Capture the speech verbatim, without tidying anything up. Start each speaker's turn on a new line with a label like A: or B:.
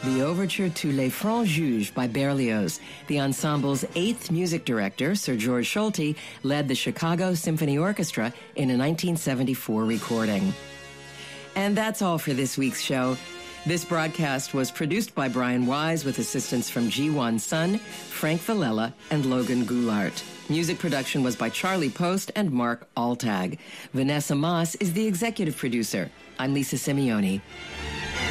A: the overture to Les Francs Juges by Berlioz. The ensemble's eighth music director, Sir George Solti, led the Chicago Symphony Orchestra in a nineteen seventy-four recording. And that's all for this week's show. This broadcast was produced by Brian Wise with assistance from Ji Won Sun, Frank Villella, and Logan Goulart. Music production was by Charlie Post and Mark Altag. Vanessa Moss is the executive producer. I'm Lisa Simeone.